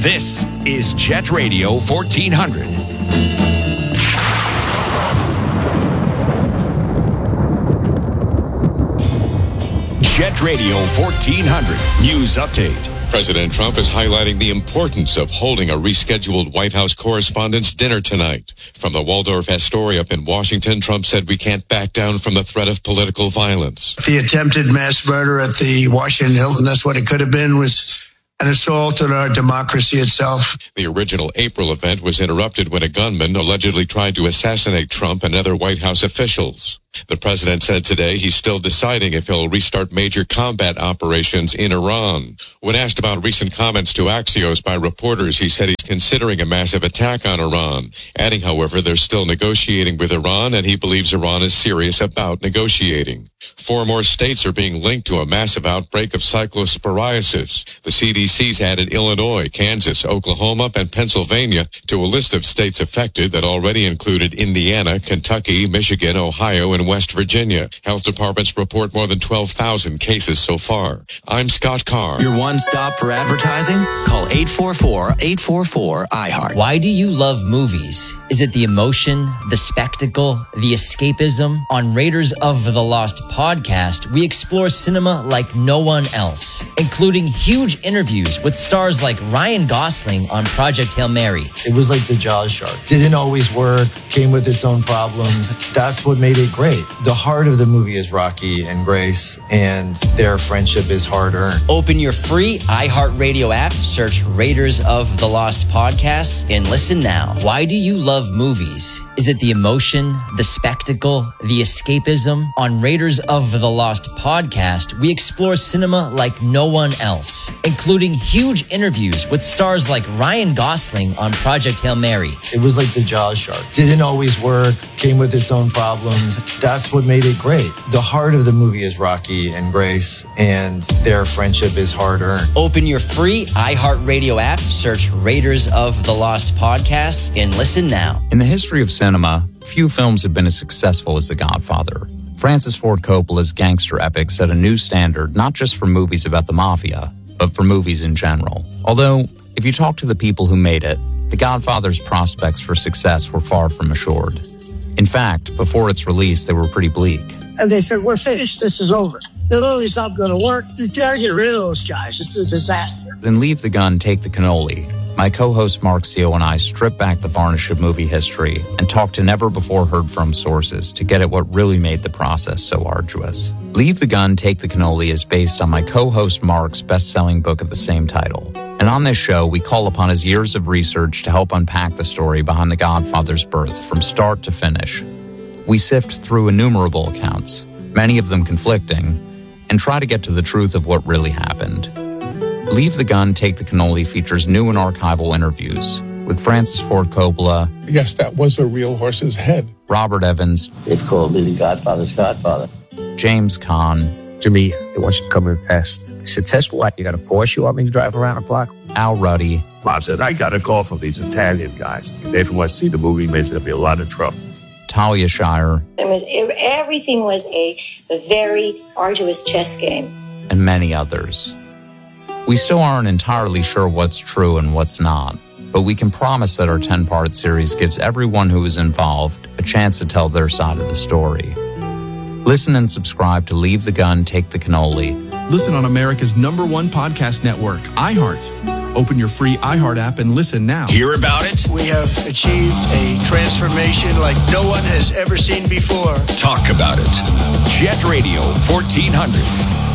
This is Jet Radio 1400. Jet Radio 1400 News Update. President Trump is highlighting the importance of holding a rescheduled White House Correspondents' Dinner tonight. From the Waldorf Astoria up in Washington, Trump said we can't back down from the threat of political violence. The attempted mass murder at the Washington Hilton, that's what it could have been, was an assault on our democracy itself. The original April event was interrupted when a gunman allegedly tried to assassinate Trump and other White House officials. The president said today he's still deciding if he'll restart major combat operations in Iran. When asked about recent comments to Axios by reporters, he said he's considering a massive attack on Iran, adding, however, they're still negotiating with Iran and he believes Iran is serious about negotiating. 4 more states are being linked to a massive outbreak of cyclosporiasis. The CDC's added Illinois, Kansas, Oklahoma, and Pennsylvania to a list of states affected that already included Indiana, Kentucky, Michigan, Ohio, and West Virginia. Health departments report more than 12,000 cases so far. I'm Scott Carr. Your one stop for advertising? Call 844-844-IHEART. Why do you love movies? Is it the emotion, the spectacle, the escapism? On Raiders of the Lost podcast, we explore cinema like no one else, including huge interviews with stars like Ryan Gosling on Project Hail Mary. It was like the Jaws shark. Didn't always work, came with its own problems. That's what made it great. The heart of the movie is Rocky and Grace, and their friendship is hard-earned. Open your free iHeartRadio app, search Raiders of the Lost podcast, and listen now. Why do you love movies? Is it the emotion, the spectacle, the escapism? On Raiders of the Lost podcast, we explore cinema like no one else, including huge interviews with stars like Ryan Gosling on Project Hail Mary. It was like the Jaws shark. Didn't always work, came with its own problems. That's what made it great. The heart of the movie is Rocky and Grace, and their friendship is hard-earned. Open your free iHeartRadio app, search Raiders of the Lost podcast, and listen now. In the history of cinema, few films have been as successful as The Godfather. Francis Ford Coppola's gangster epic set a new standard not just for movies about the mafia, but for movies in general. Although, if you talk to the people who made it, The Godfather's prospects for success were far from assured. In fact, before its release, they were pretty bleak. And they said, we're finished, this is over. It's not going to work. You gotta get rid of those guys. It's a disaster. Then Leave the Gun, Take the Cannoli. My co-host Mark Seal and I strip back the varnish of movie history and talk to never-before-heard-from sources to get at what really made the process so arduous. Leave the Gun, Take the Cannoli is based on my co-host Mark's best-selling book of the same title. And on this show, we call upon his years of research to help unpack the story behind The Godfather's birth from start to finish. We sift through innumerable accounts, many of them conflicting, and try to get to the truth of what really happened. Leave the Gun, Take the Cannoli features new and archival interviews with Francis Ford Coppola. Yes, that was a real horse's head. Robert Evans. It's called The Godfather's Godfather. James Caan. To me, they want you to come and test. I said, test what? You got a Porsche you want me to drive around the block? Al Ruddy. Bob said, I got a call from these Italian guys. They from West see the movie means there'll be a lot of trouble. Talia Shire. Everything was a very arduous chess game. And many others. We still aren't entirely sure what's true and what's not, but we can promise that our 10-part series gives everyone who is involved a chance to tell their side of the story. Listen and subscribe to Leave the Gun, Take the Cannoli. Listen on America's #1 podcast network, iHeart. Open your free iHeart app and listen now. Hear about it? We have achieved a transformation like no one has ever seen before. Talk about it. Jet Radio 1400.